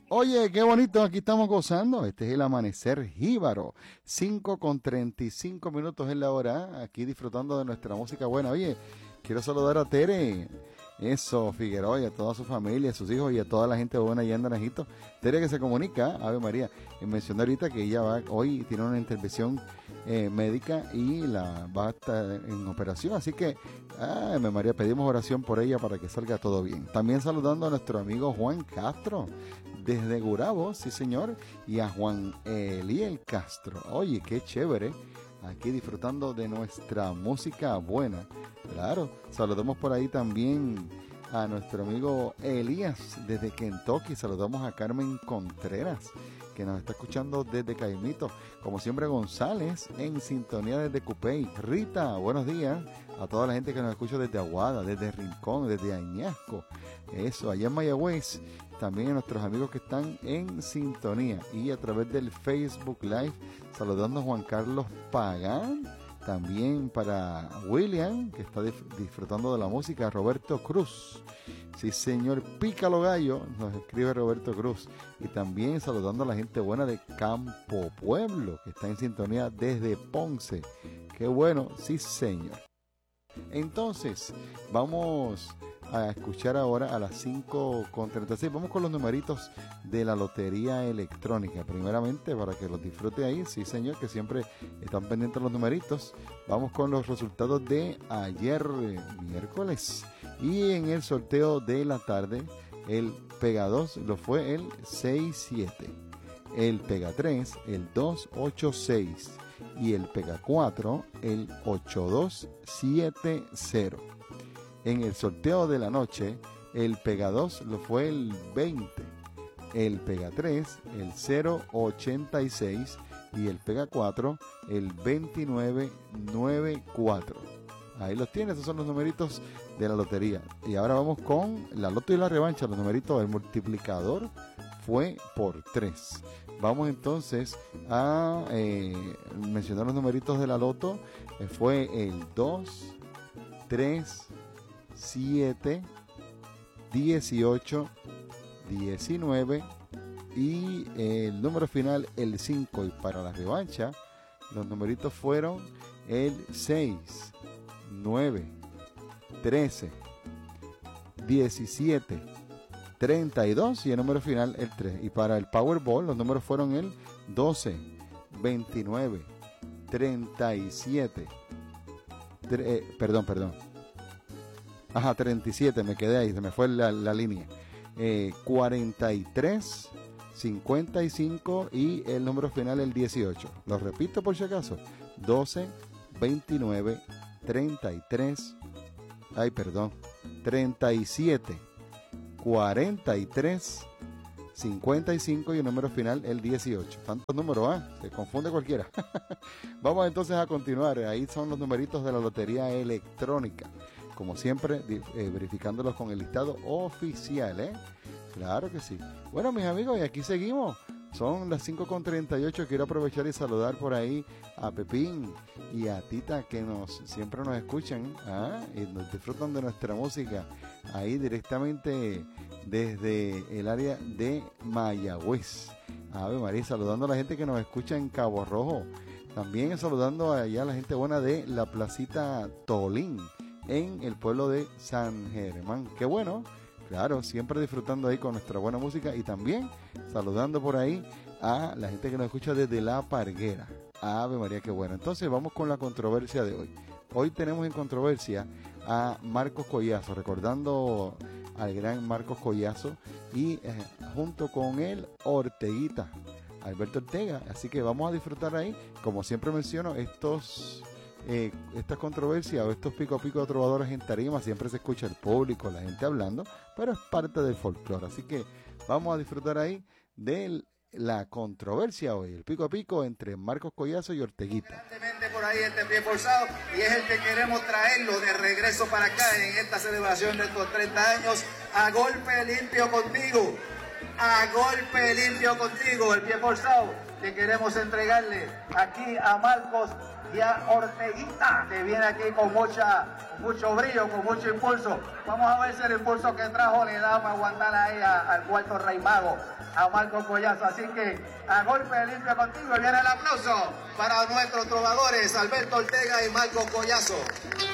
Oye, qué bonito, aquí estamos gozando. Este es el amanecer jíbaro. 5:35 es la hora. Aquí disfrutando de nuestra música buena. Oye, quiero saludar a Tere. Eso, Figueroa, y a toda su familia, a sus hijos y a toda la gente buena allá en Naranjito. Tere que se comunica, Ave María, mencionó ahorita que ella hoy tiene una intervención médica y va a estar en operación. Así que, Ave María, pedimos oración por ella para que salga todo bien. También saludando a nuestro amigo Juan Castro, desde Gurabo, sí señor, y a Juan Eliel Castro. Oye, qué chévere, aquí disfrutando de nuestra música buena. Claro, saludamos por ahí también a nuestro amigo Elías desde Kentucky. Saludamos a Carmen Contreras, que nos está escuchando desde Caimito. Como siempre, González en sintonía desde Cupey. Rita, buenos días a toda la gente que nos escucha desde Aguada, desde Rincón, desde Añasco. Eso, allá en Mayagüez. También a nuestros amigos que están en sintonía. Y a través del Facebook Live, saludando a Juan Carlos Pagán. También para William, que está disfrutando de la música. Roberto Cruz. Sí, señor, Pícalo Gallo, nos escribe Roberto Cruz. Y también saludando a la gente buena de Campo Pueblo, que está en sintonía desde Ponce. Qué bueno, sí, señor. Entonces, vamos a escuchar ahora a las 5:36. Vamos con los numeritos de la lotería electrónica. Primeramente, para que los disfrute ahí, sí señor, que siempre están pendientes los numeritos. Vamos con los resultados de ayer, miércoles. Y en el sorteo de la tarde, el Pega 2 lo fue el 67. El Pega 3, el 286. Y el Pega 4, el 8270. En el sorteo de la noche, el Pega 2 lo fue el 20, el Pega 3, el 086 y el Pega 4, el 2994. Ahí los tienes, esos son los numeritos de la lotería. Y ahora vamos con la loto y la revancha, los numeritos del multiplicador fue por 3. Vamos entonces a mencionar los numeritos de la loto. Fue el 2, 3, 7, 18, 19 y el número final el 5. Y para la revancha los numeritos fueron el 6, 9, 13, 17, 32 y el número final el 3. Y para el Powerball los números fueron el 12, 29, 37, perdón. 37, me quedé ahí, se me fue la línea. 43, 55 y el número final el 18. Lo repito por si acaso. 12, 29, 33, 37, 43, 55 y el número final el 18. Tantos números, se confunde cualquiera. Vamos entonces a continuar. Ahí son los numeritos de la lotería electrónica. Como siempre, verificándolos con el listado oficial, Claro que sí. Bueno, mis amigos, y aquí seguimos. Son las 5:38. Quiero aprovechar y saludar por ahí a Pepín y a Tita, que siempre nos escuchan, y nos disfrutan de nuestra música ahí directamente desde el área de Mayagüez. Ave María, saludando a la gente que nos escucha en Cabo Rojo. También saludando allá a la gente buena de la Placita Tolín, en el pueblo de San Germán. Qué bueno, claro, siempre disfrutando ahí con nuestra buena música y también saludando por ahí a la gente que nos escucha desde La Parguera. Ave María, qué bueno. Entonces vamos con la controversia de hoy. Hoy tenemos en controversia a Marcos Collazo, recordando al gran Marcos Collazo y junto con él Orteguita, Alberto Ortega. Así que vamos a disfrutar ahí, como siempre menciono, estas controversias o estos pico a pico de trovadores en tarima. Siempre se escucha el público, la gente hablando, pero es parte del folclore. Así que vamos a disfrutar ahí de la controversia hoy, el pico a pico entre Marcos Collazo y Orteguita. Por ahí este pie forzado, y es el que queremos traerlo de regreso para acá en esta celebración de estos 30 años. A golpe limpio contigo, el pie forzado que queremos entregarle aquí a Marcos y a Orteguita, que viene aquí con mucho brillo, con mucho impulso. Vamos a ver si el impulso que trajo le da para aguantar ahí al cuarto Rey Mago, a Marco Collazo. Así que a golpe limpio contigo, viene el aplauso para nuestros trovadores Alberto Ortega y Marco Collazo.